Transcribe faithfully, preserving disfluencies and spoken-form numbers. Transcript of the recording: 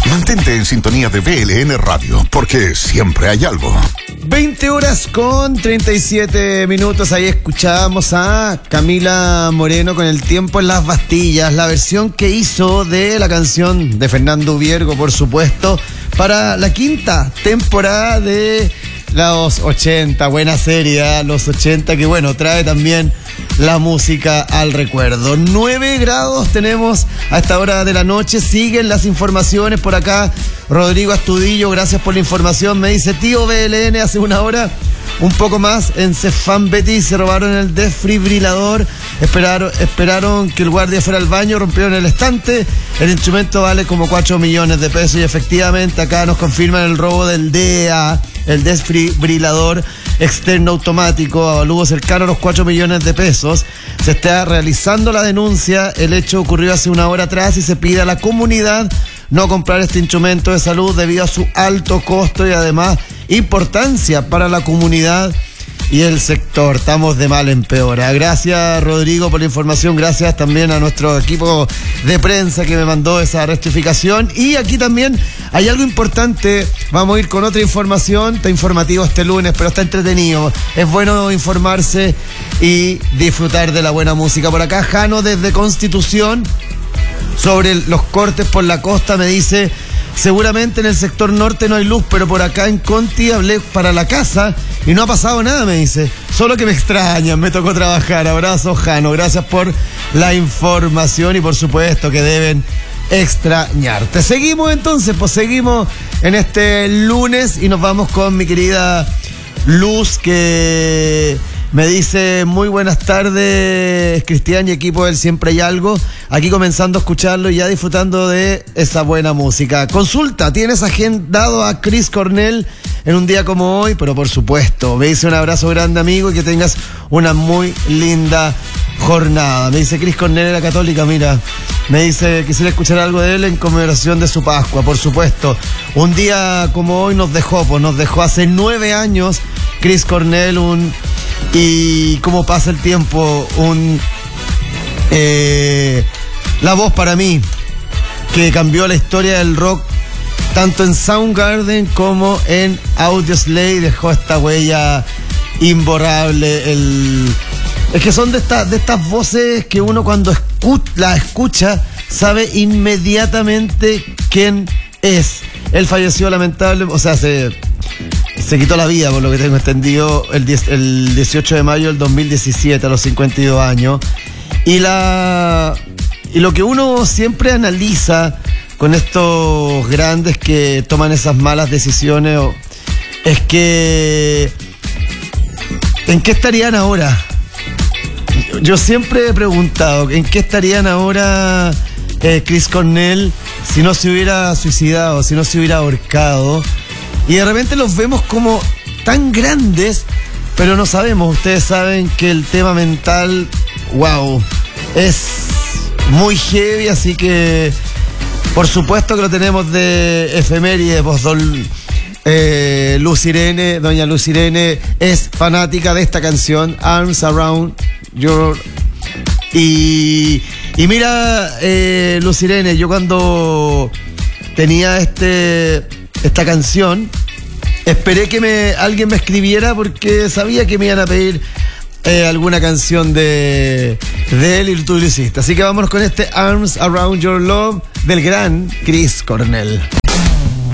Mantente en sintonía de B L N Radio, porque siempre hay algo. veinte horas con treinta y siete minutos. Ahí escuchábamos a Camila Moreno con El tiempo en las Bastillas, la versión que hizo de la canción de Fernando Viergo, por supuesto, para la quinta temporada de los ochenta. Buena serie, ¿eh? Los ochenta, que bueno, trae también la música al recuerdo. nueve grados tenemos a esta hora de la noche. Siguen las informaciones por acá. Rodrigo Astudillo, gracias por la información. Me dice, tío B L N, hace una hora, un poco más, en Cefam Betis se robaron el desfibrilador. Esperaron, esperaron que el guardia fuera al baño, rompieron el estante. El instrumento vale como cuatro millones de pesos. Y efectivamente acá nos confirman el robo del D E A, el desfibrilador externo automático, avalúo cercano a los cuatro millones de pesos. Se está realizando la denuncia. El hecho ocurrió hace una hora atrás y se pide a la comunidad no comprar este instrumento de salud debido a su alto costo y además importancia para la comunidad y el sector. Estamos de mal en peor. Gracias, Rodrigo, por la información. Gracias también a nuestro equipo de prensa que me mandó esa rectificación. Y aquí también hay algo importante. Vamos a ir con otra información. Está informativo este lunes, pero está entretenido. Es bueno informarse y disfrutar de la buena música. Por acá, Jano, desde Constitución, sobre los cortes por la costa, me dice: seguramente en el sector norte no hay luz, pero por acá en Conti hablé para la casa y no ha pasado nada, me dice. Solo que me extrañan, me tocó trabajar. Abrazo, Jano. Gracias por la información y por supuesto que deben extrañarte. Seguimos entonces, pues seguimos en este lunes y nos vamos con mi querida Luz, que me dice: muy buenas tardes, Cristian y equipo del Siempre Hay Algo. Aquí comenzando a escucharlo y ya disfrutando de esa buena música. Consulta, ¿tienes agendado a Chris Cornell en un día como hoy? Pero por supuesto. Me dice: un abrazo grande, amigo, y que tengas una muy linda jornada. Me dice: Chris Cornell era católica, mira. Me dice: quisiera escuchar algo de él en conmemoración de su Pascua, por supuesto. Un día como hoy nos dejó, pues nos dejó hace nueve años Chris Cornell, un... y cómo pasa el tiempo, un eh, la voz para mí que cambió la historia del rock tanto en Soundgarden como en Audioslave. Dejó esta huella imborrable. El, es que son de estas de estas voces que uno cuando escu, la escucha sabe inmediatamente quién es. Él falleció lamentable, o sea, se Se quitó la vida, por lo que tengo entendido, el, diez, el dieciocho de mayo del dos mil diecisiete, a los cincuenta y dos años. Y, la, y lo que uno siempre analiza con estos grandes que toman esas malas decisiones es que ¿en qué estarían ahora? Yo siempre he preguntado, ¿en qué estarían ahora eh, Chris Cornell si no se hubiera suicidado, si no se hubiera ahorcado? Y de repente los vemos como tan grandes, pero no sabemos. Ustedes saben que el tema mental, wow, es muy heavy, así que por supuesto que lo tenemos de efeméride. Pues don eh, Luz Irene, doña Luz Irene es fanática de esta canción, Arms Around Your... Y, y mira, eh, Luz Irene, yo cuando tenía este... esta canción, esperé que me alguien me escribiera porque sabía que me iban a pedir eh, alguna canción de, de él y tú lo hiciste. Así que vámonos con este Arms Around Your Love del gran Chris Cornell.